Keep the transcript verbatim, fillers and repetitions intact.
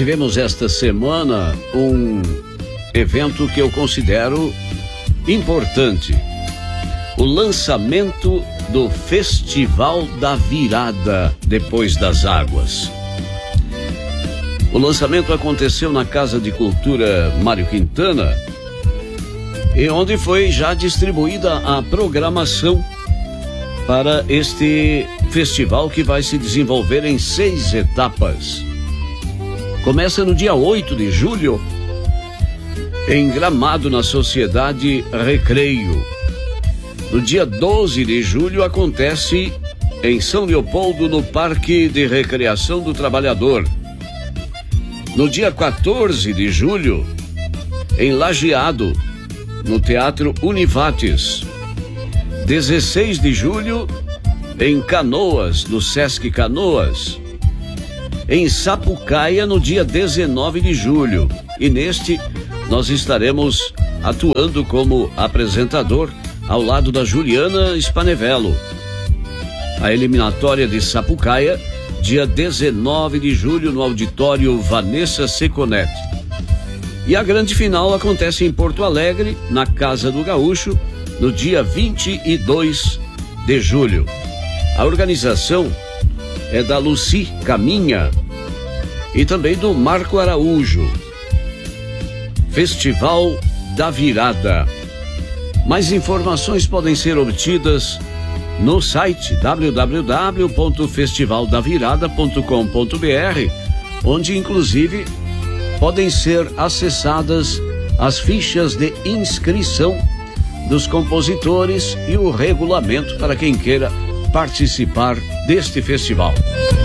tivemos esta semana um evento que eu considero importante. O lançamento do Festival da Virada Depois das Águas. O lançamento aconteceu na Casa de Cultura Mário Quintana, e onde foi já distribuída a programação para este festival, que vai se desenvolver em seis etapas. Começa no dia oito de julho, em Gramado, na Sociedade Recreio. No dia doze de julho acontece em São Leopoldo, no Parque de Recreação do Trabalhador. No dia quatorze de julho, em Lajeado, no Teatro Univates. dezesseis de julho, em Canoas, no Sesc Canoas. Em Sapucaia, no dia dezenove de julho. E neste, nós estaremos atuando como apresentador ao lado da Juliana Spanevello. A eliminatória de Sapucaia, dia dezenove de julho, no auditório Vanessa Seconetti. E a grande final acontece em Porto Alegre, na Casa do Gaúcho, no dia vinte e dois de julho. A organização é da Luci Caminha e também do Marco Araújo. Festival da Virada. Mais informações podem ser obtidas no site w w w ponto festival da virada ponto com ponto b r, onde inclusive podem ser acessadas as fichas de inscrição dos compositores e o regulamento para quem queira participar deste festival.